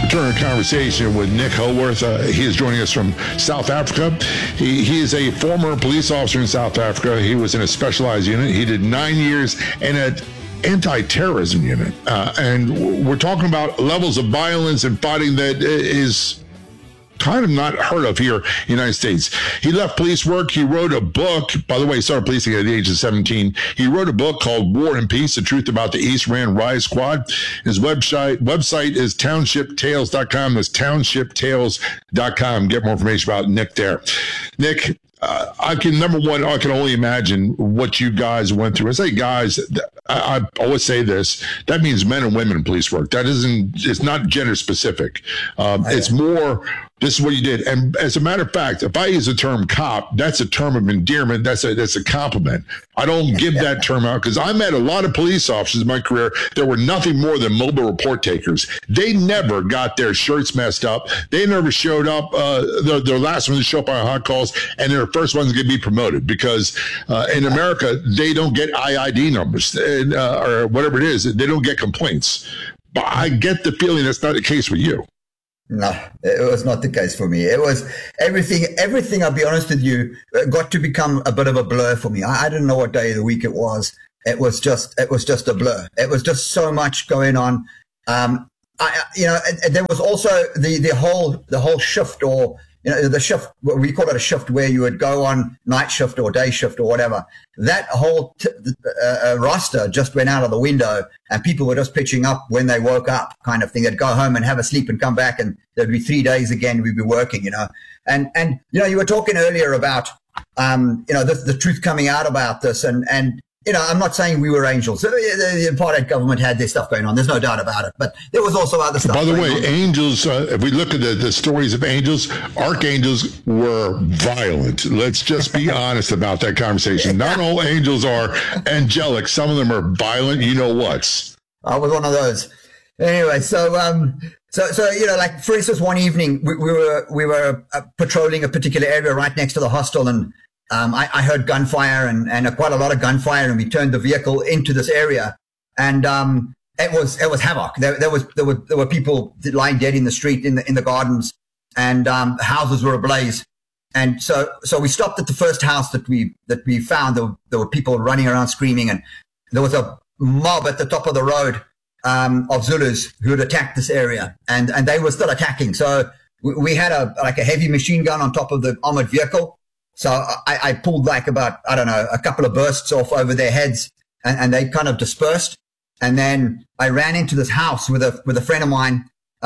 During a conversation with Nick Howarth, he is joining us from South Africa. He is a former police officer in South Africa. He was in a specialized unit. He did 9 years in an anti-terrorism unit. And we're talking about levels of violence and fighting that is kind of not heard of here in the United States. He left police work. He wrote a book. By the way, he started policing at the age of 17. He wrote a book called War and Peace, The Truth About the East Rand Riot Squad. His website is townshiptales.com. That's townshiptales.com. Get more information about Nick there. Nick, I can only imagine what you guys went through. I say guys, I always say this, that means men and women in police work. It's not gender specific. It's more, this is what you did. And as a matter of fact, if I use the term cop, that's a term of endearment. That's a compliment. I don't give that term out because I met a lot of police officers in my career that were nothing more than mobile report takers. They never got their shirts messed up. They never showed up. They're last ones to show up on hot calls, and they're the first ones to be promoted because in America, they don't get IID numbers or whatever it is. They don't get complaints. But I get the feeling that's not the case with you. No, it was not the case for me. It was everything, I'll be honest with you, got to become a bit of a blur for me. I didn't know what day of the week it was. It was just a blur. It was just so much going on. There was also the whole shift, or the shift, we call it a shift, where you would go on night shift or day shift or whatever. That whole roster just went out of the window, and people were just pitching up when they woke up, kind of thing. They'd go home and have a sleep and come back, and there'd be 3 days again we'd be working, And you were talking earlier about the truth coming out about this, and I'm not saying we were angels. The apartheid government had their stuff going on. There's no doubt about it. But there was also other stuff. By the way, angels, if we look at the stories of angels, archangels were violent. Let's just be honest about that conversation. Not all angels are angelic. Some of them are violent. You know what? I was one of those. Anyway, so like for instance, one evening we were patrolling a particular area right next to the hostel, and I heard gunfire and quite a lot of gunfire, and we turned the vehicle into this area, and it was havoc. There were people lying dead in the street, in the gardens, and houses were ablaze. And so we stopped at the first house that we found. There were people running around screaming, and there was a mob at the top of the road of Zulus who had attacked this area, and they were still attacking. So we had a heavy machine gun on top of the armored vehicle. So I pulled a couple of bursts off over their heads, and they kind of dispersed. And then I ran into this house with a friend of mine,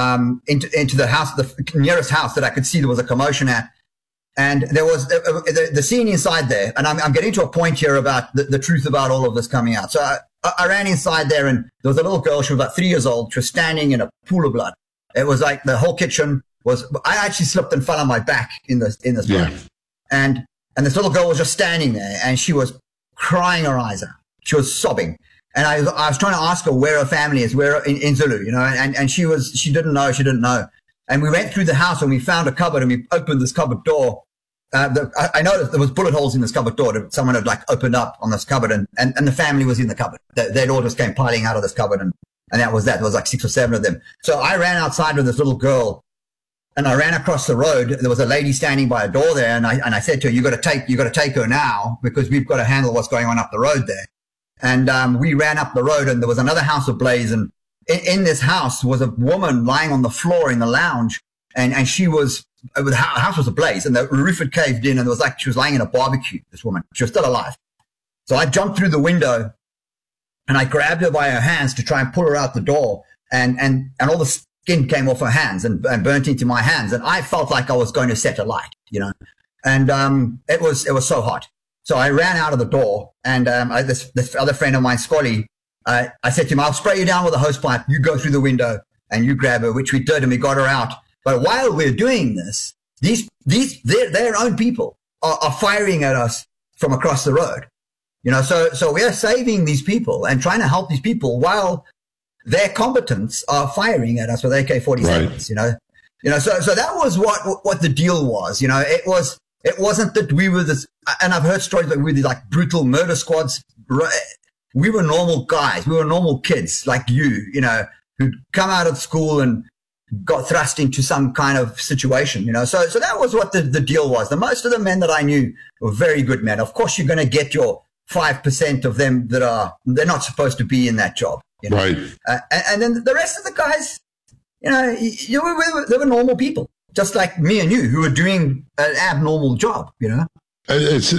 into the house, the nearest house that I could see there was a commotion at. And there was the scene inside there. And I'm getting to a point here about the truth about all of this coming out. So I ran inside there, and there was a little girl. She was about 3 years old. She was standing in a pool of blood. It was like the whole kitchen was, I actually slipped and fell on my back in this blood. Yeah. And this little girl was just standing there, and she was crying her eyes out. She was sobbing. And I was trying to ask her where her family is, where in Zulu, and she didn't know. And we went through the house, and we found a cupboard, and we opened this cupboard door. I noticed there was bullet holes in this cupboard door that someone had opened up on this cupboard, and the family was in the cupboard. They'd all just came piling out of this cupboard, and that was that. There was like 6 or 7 of them. So I ran outside with this little girl, and I ran across the road. There was a lady standing by a door there, and I said to her, "You got to take her now, because we've got to handle what's going on up the road there." And we ran up the road, and there was another house ablaze, and in this house was a woman lying on the floor in the lounge, and the house was ablaze, and the roof had caved in, and she was lying in a barbecue. This woman, she was still alive. So I jumped through the window, and I grabbed her by her hands to try and pull her out the door, and all the skin came off her hands and burnt into my hands, and I felt like I was going to set alight, and it was so hot. So I ran out of the door, and this other friend of mine, Scully, I said to him, "I'll spray you down with a hose pipe. You go through the window and you grab her," which we did, and we got her out. But while we're doing this, their own people are firing at us from across the road. So we are saving these people and trying to help these people while their combatants are firing at us with AK-47s. Right. So that was what the deal was. It wasn't that we were this, and I've heard stories that we were these brutal murder squads. We were normal guys. We were normal kids like you, who'd come out of school and got thrust into some kind of situation, So that was what the deal was. Most of the men that I knew were very good men. Of course, you're going to get your 5% of them they're not supposed to be in that job, Right. And then the rest of the guys, they were normal people, just like me and you, who were doing an abnormal job, I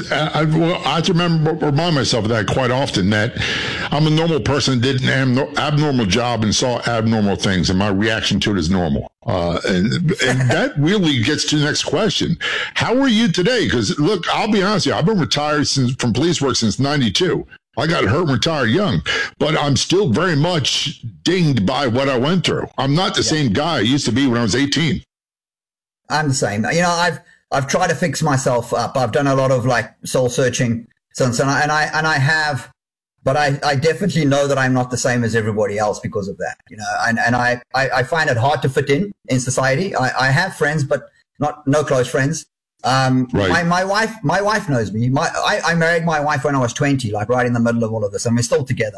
have to remind myself of that quite often, that I'm a normal person, did an abnormal job and saw abnormal things, and my reaction to it is normal. And that really gets to the next question. How are you today? Because, look, I'll be honest with you, I've been retired from police work since 92. I got hurt and retired young, but I'm still very much dinged by what I went through. I'm not the same guy I used to be when I was 18. I'm the same. I've tried to fix myself up. I've done a lot of soul searching since, and I have, but I definitely know that I'm not the same as everybody else because of that, and I find it hard to fit in society. I have friends, but no close friends. Right. My wife knows me. I married my wife when I was 20, right in the middle of all of this, and we're still together,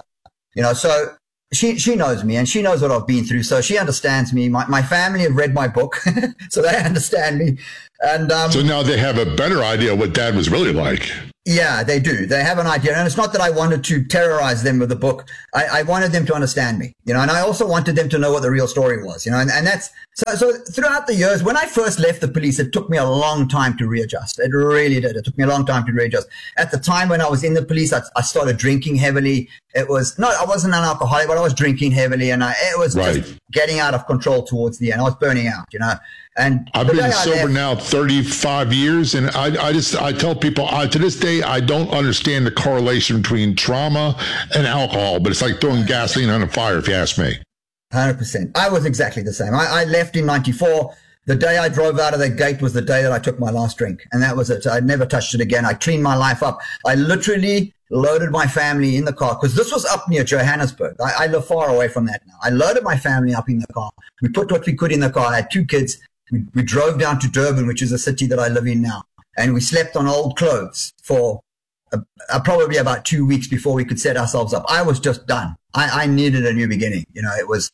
so she knows me and she knows what I've been through. So she understands me. My family have read my book, so they understand me. And so now they have a better idea what Dad was really like. Yeah, they do. They have an idea. And it's not that I wanted to terrorize them with the book. I wanted them to understand me, and I also wanted them to know what the real story was, and that's, so throughout the years, when I first left the police, it took me a long time to readjust. It really did. It took me a long time to readjust. At the time when I was in the police, I started drinking heavily. I wasn't an alcoholic, but I was drinking heavily, and it was just getting out of control towards the end. I was burning out, And I've been sober now 35 years, and I tell people, to this day, I don't understand the correlation between trauma and alcohol, but it's like throwing gasoline on a fire, if you ask me. 100%. I was exactly the same. I left in 94. The day I drove out of that gate was the day that I took my last drink, and that was it. I never touched it again. I cleaned my life up. I literally loaded my family in the car, because this was up near Johannesburg. I live far away from that now. I loaded my family up in the car. We put what we could in the car. I had 2 kids. We drove down to Durban, which is a city that I live in now, and we slept on old clothes for probably about 2 weeks before we could set ourselves up. I was just done. I needed a new beginning. It was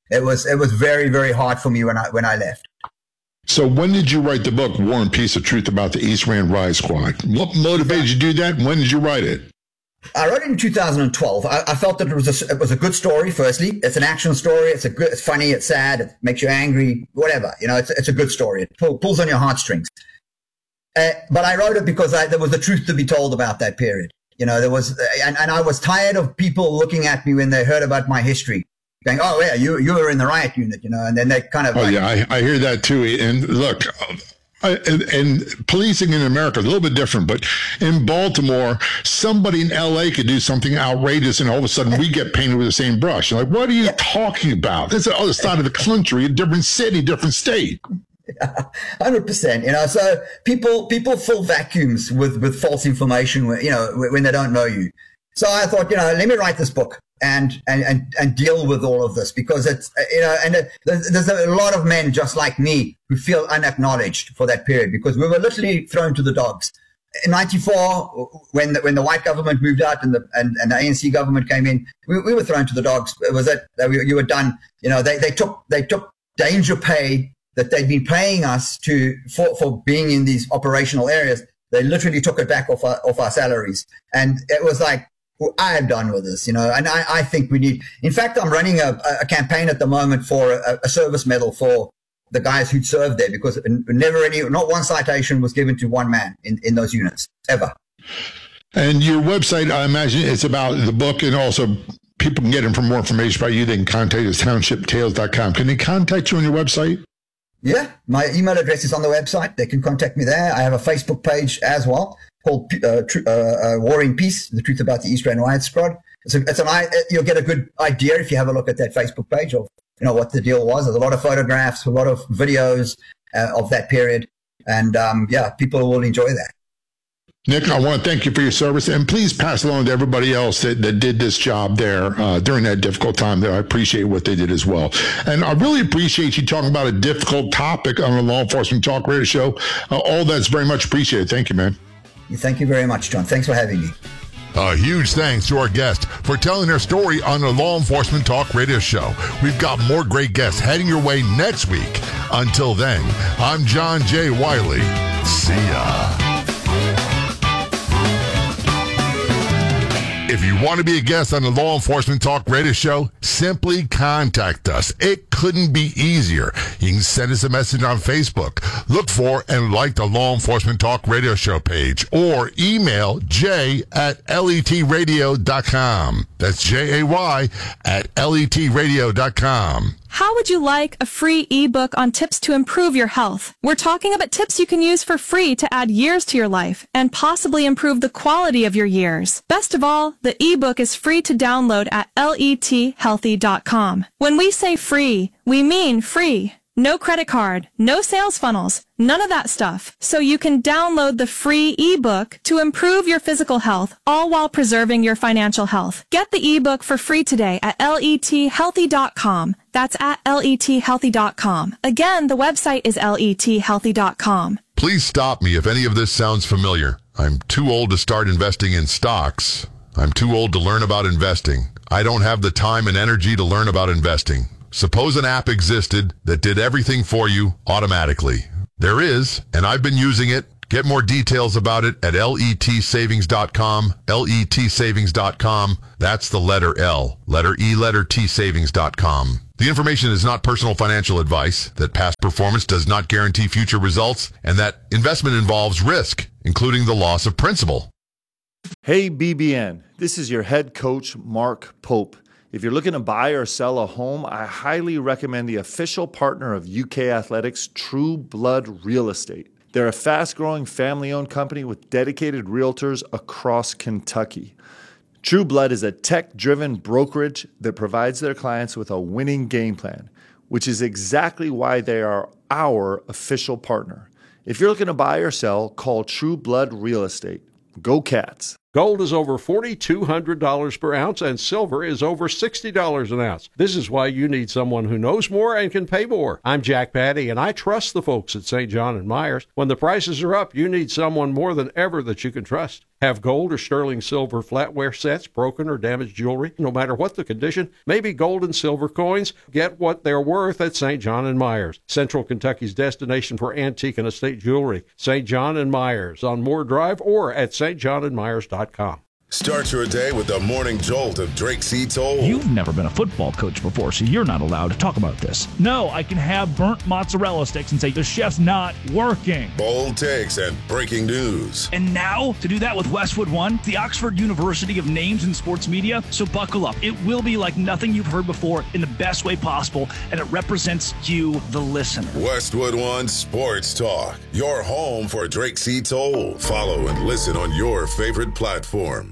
very, very hard for me when I left. So when did you write the book, War and Peace, The Truth About the East Rand Riot Squad? What motivated you to do that, and when did you write it? I wrote it in 2012. I felt that it was a good story. Firstly, it's an action story. It's funny. It's sad. It makes you angry. Whatever. It's a good story. It pulls on your heartstrings. But I wrote it because there was the truth to be told about that period. There was, and I was tired of people looking at me when they heard about my history, going, "Oh yeah, you were in the riot unit," and then they kind of. Oh yeah, I hear that too. And look. And policing in America is a little bit different, but in Baltimore, somebody in LA could do something outrageous, and all of a sudden we get painted with the same brush. You're like, what are you talking about? It's the other side of the country, a different city, different state. 100%. So people fill vacuums with false information, when they don't know you. So I thought, let me write this book and deal with all of this, because it's, and there's a lot of men just like me who feel unacknowledged for that period, because we were literally thrown to the dogs. In 94, when the white government moved out and the ANC government came in, we were thrown to the dogs. It was that you were done. They took danger pay that they'd been paying us for being in these operational areas. They literally took it back off our salaries, and it was like, I am done with this, and I think we need. In fact, I'm running a campaign at the moment for a service medal for the guys who'd served there, because not one citation was given to one man in those units ever. And your website, I imagine it's about the book, and also people can get more information about you. They can contact us, townshiptales.com. Can they contact you on your website? Yeah, my email address is on the website. They can contact me there. I have a Facebook page as well called War and Peace, The Truth About the East Rand Riot Squad. You'll get a good idea if you have a look at that Facebook page of what the deal was. There's a lot of photographs, a lot of videos of that period, and people will enjoy that. Nick, I want to thank you for your service, and please pass along to everybody else that did this job there during that difficult time. There, I appreciate what they did as well. And I really appreciate you talking about a difficult topic on a Law Enforcement Talk Radio show. All that's very much appreciated. Thank you, man. Thank you very much, John. Thanks for having me. A huge thanks to our guest for telling their story on the Law Enforcement Talk Radio Show. We've got more great guests heading your way next week. Until then, I'm John J. Wiley. See ya. If you want to be a guest on the Law Enforcement Talk Radio Show, simply contact us. It couldn't be easier. You can send us a message on Facebook. Look for and like the Law Enforcement Talk Radio Show page, or email jay@letradio.com. That's JAY@letradio.com. How would you like a free ebook on tips to improve your health? We're talking about tips you can use for free to add years to your life and possibly improve the quality of your years. Best of all, the ebook is free to download at lethealthy.com. When we say free, we mean free. No credit card, no sales funnels, none of that stuff. So you can download the free ebook to improve your physical health, all while preserving your financial health. Get the ebook for free today at lethealthy.com. That's at lethealthy.com. Again, the website is lethealthy.com. Please stop me if any of this sounds familiar. I'm too old to start investing in stocks. I'm too old to learn about investing. I don't have the time and energy to learn about investing. Suppose an app existed that did everything for you automatically. There is, and I've been using it. Get more details about it at letsavings.com, letsavings.com. That's the letter L, letter E, letter T, savings.com. The information is not personal financial advice, that past performance does not guarantee future results, and that investment involves risk, including the loss of principal. Hey BBN, this is your head coach, Mark Pope. If you're looking to buy or sell a home, I highly recommend the official partner of UK Athletics, True Blood Real Estate. They're a fast-growing family-owned company with dedicated realtors across Kentucky. True Blood is a tech-driven brokerage that provides their clients with a winning game plan, which is exactly why they are our official partner. If you're looking to buy or sell, call True Blood Real Estate. Go Cats! Gold is over $4,200 per ounce, and silver is over $60 an ounce. This is why you need someone who knows more and can pay more. I'm Jack Patty, and I trust the folks at St. John & Myers. When the prices are up, you need someone more than ever that you can trust. Have gold or sterling silver flatware sets, broken or damaged jewelry, no matter what the condition, maybe gold and silver coins, get what they're worth at St. John & Myers, Central Kentucky's destination for antique and estate jewelry. St. John & Myers on Moore Drive or at stjohnandmyers.com. Start your day with the morning jolt of Drake C. Toll. You've never been a football coach before, so you're not allowed to talk about this. No, I can have burnt mozzarella sticks and say the chef's not working. Bold takes and breaking news. And now, to do that with Westwood One, the Oxford University of Names in Sports Media. So buckle up. It will be like nothing you've heard before in the best way possible, and it represents you, the listener. Westwood One Sports Talk, your home for Drake C. Toll. Follow and listen on your favorite platform.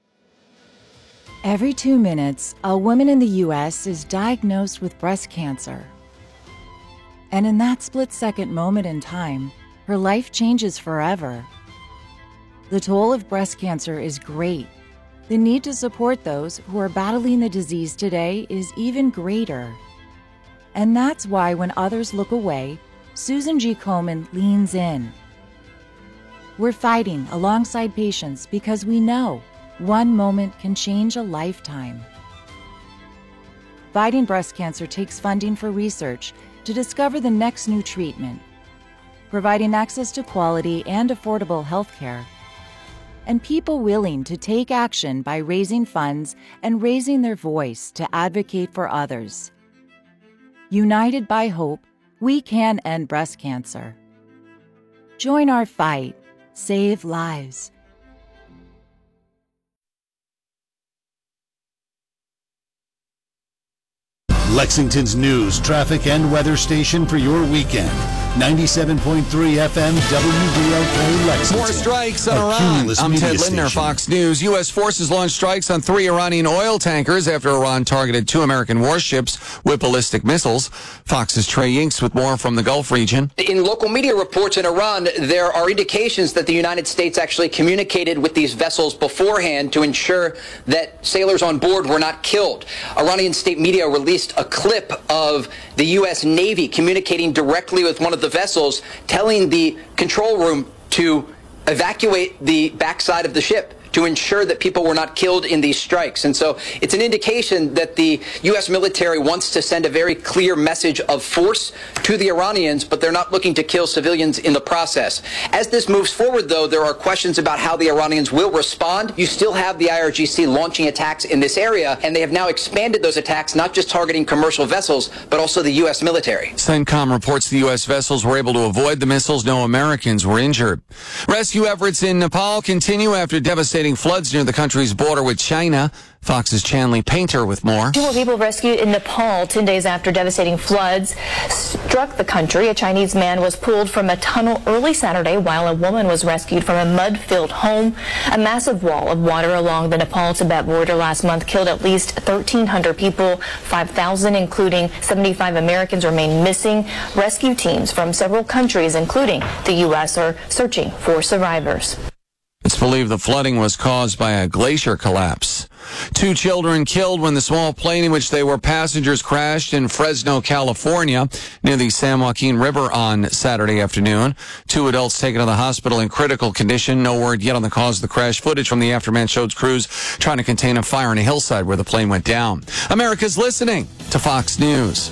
Every 2 minutes, a woman in the U.S. is diagnosed with breast cancer. And in that split-second moment in time, her life changes forever. The toll of breast cancer is great. The need to support those who are battling the disease today is even greater. And that's why when others look away, Susan G. Komen leans in. We're fighting alongside patients because we know one moment can change a lifetime. Fighting breast cancer takes funding for research to discover the next new treatment, providing access to quality and affordable health care, and people willing to take action by raising funds and raising their voice to advocate for others. United by hope, we can end breast cancer. Join our fight. Save lives. Lexington's news, traffic, and weather station for your weekend. 97.3 FM WVLK Lexington. More strikes on Iran. I'm Ted Lindner, Fox News. U.S. forces launched strikes on 3 Iranian oil tankers after Iran targeted 2 American warships with ballistic missiles. Fox's Trey Yinks with more from the Gulf region. In local media reports in Iran, there are indications that the United States actually communicated with these vessels beforehand to ensure that sailors on board were not killed. Iranian state media released a clip of the U.S. Navy communicating directly with one of the vessels, telling the control room to evacuate the backside of the ship to ensure that people were not killed in these strikes. And so it's an indication that the U.S. military wants to send a very clear message of force to the Iranians, but they're not looking to kill civilians in the process. As this moves forward, though, there are questions about how the Iranians will respond. You still have the IRGC launching attacks in this area, and they have now expanded those attacks, not just targeting commercial vessels, but also the U.S. military. CENTCOM reports the U.S. vessels were able to avoid the missiles. No Americans were injured. Rescue efforts in Nepal continue after devastating floods near the country's border with China. Fox's Chanley Painter with more. 2 more people rescued in Nepal 10 days after devastating floods struck the country. A Chinese man was pulled from a tunnel early Saturday while a woman was rescued from a mud-filled home. A massive wall of water along the Nepal-Tibet border last month killed at least 1,300 people. 5,000, including 75 Americans, remain missing. Rescue teams from several countries, including the U.S., are searching for survivors. It's believed the flooding was caused by a glacier collapse. 2 children killed when the small plane in which they were passengers crashed in Fresno, California, near the San Joaquin River on Saturday afternoon. 2 adults taken to the hospital in critical condition. No word yet on the cause of the crash. Footage from the aftermath showed crews trying to contain a fire on a hillside where the plane went down. America's listening to Fox News.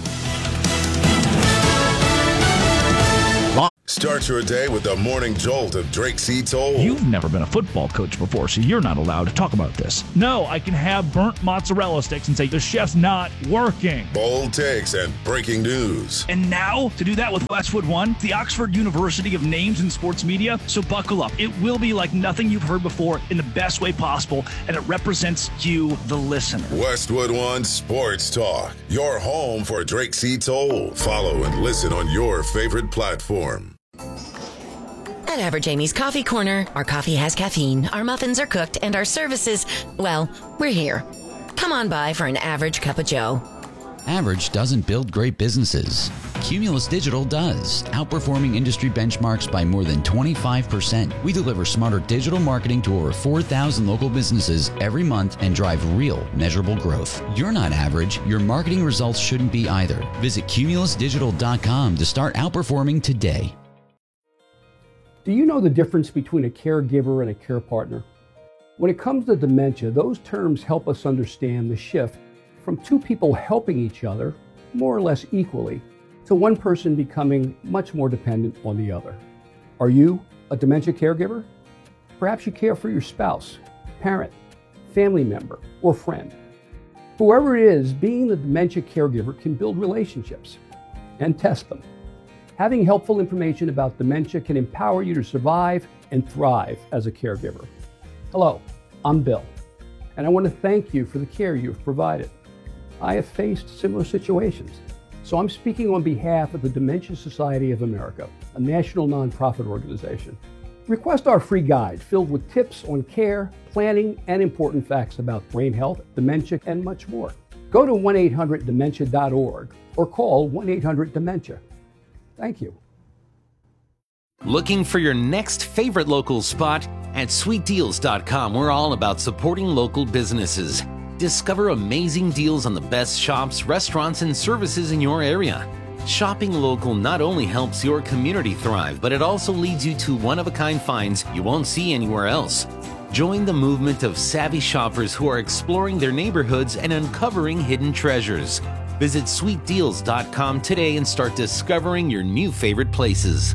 Start your day with the morning jolt of Drake C. Toll. You've never been a football coach before, so you're not allowed to talk about this. No, I can have burnt mozzarella sticks and say the chef's not working. Bold takes and breaking news. And now, to do that with Westwood One, the Oxford University of Names in Sports Media, so buckle up. It will be like nothing you've heard before in the best way possible, and it represents you, the listener. Westwood One Sports Talk, your home for Drake C. Toll. Follow and listen on your favorite platform. At Average Amy's Coffee Corner, our coffee has caffeine, our muffins are cooked, and our services, well, we're here. Come on by for an average cup of joe. Average doesn't build great businesses. Cumulus Digital does, outperforming industry benchmarks by more than 25%. We deliver smarter digital marketing to over 4,000 local businesses every month and drive real, measurable growth. You're not average. Your marketing results shouldn't be either. Visit cumulusdigital.com to start outperforming today. Do you know the difference between a caregiver and a care partner? When it comes to dementia, those terms help us understand the shift from 2 people helping each other more or less equally to one person becoming much more dependent on the other. Are you a dementia caregiver? Perhaps you care for your spouse, parent, family member, or friend. Whoever it is, being the dementia caregiver can build relationships and test them. Having helpful information about dementia can empower you to survive and thrive as a caregiver. Hello, I'm Bill, and I want to thank you for the care you've provided. I have faced similar situations, so I'm speaking on behalf of the Dementia Society of America, a national nonprofit organization. Request our free guide filled with tips on care, planning, and important facts about brain health, dementia, and much more. Go to 1-800-DEMENTIA.org or call 1-800-DEMENTIA. Thank you. Looking for your next favorite local spot? At sweetdeals.com, we're all about supporting local businesses. Discover amazing deals on the best shops, restaurants, and services in your area. Shopping local not only helps your community thrive, but it also leads you to one-of-a-kind finds you won't see anywhere else. Join the movement of savvy shoppers who are exploring their neighborhoods and uncovering hidden treasures. Visit sweetdeals.com today and start discovering your new favorite places.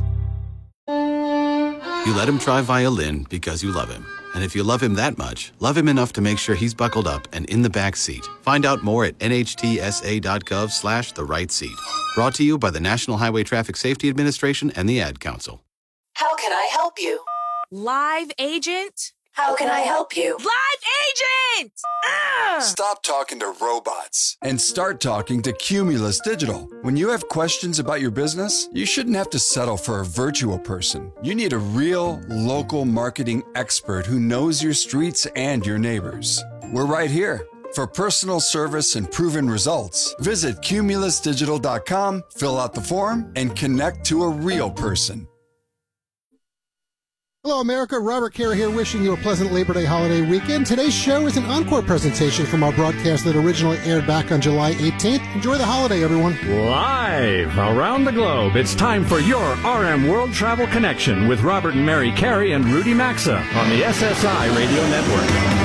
You let him try violin because you love him. And if you love him that much, love him enough to make sure he's buckled up and in the back seat. Find out more at nhtsa.gov/the right seat. Brought to you by the National Highway Traffic Safety Administration and the Ad Council. How can I help you? Live agent? How can I help you? Live agent! Stop talking to robots and start talking to Cumulus Digital. When you have questions about your business, you shouldn't have to settle for a virtual person. You need a real, local marketing expert who knows your streets and your neighbors. We're right here. For personal service and proven results, visit cumulusdigital.com, fill out the form, and connect to a real person. Hello, America. Robert Carey here, wishing you a pleasant Labor Day holiday weekend. Today's show is an encore presentation from our broadcast that originally aired back on July 18th. Enjoy the holiday, everyone. Live around the globe, it's time for your RM World Travel Connection with Robert and Mary Carey and Rudy Maxa on the SSI Radio Network.